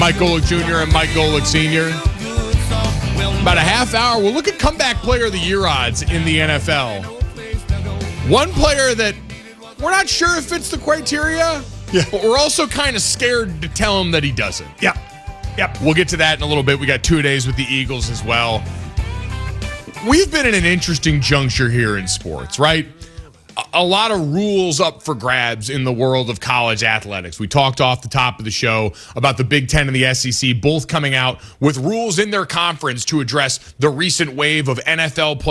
Mike Golick Jr. and Mike Golick Sr. About a half hour, we'll look at comeback player of the year odds in the NFL. One player that we're not sure if fits the criteria, but we're also kind of scared to tell him that he doesn't. Yep. We'll get to that in a little bit. We got 2 days with the Eagles as well. We've been in an interesting juncture here in sports, right? A lot of rules up for grabs in the world of college athletics. We talked off the top of the show about the Big Ten and the SEC both coming out with rules in their conference to address the recent wave of NFL players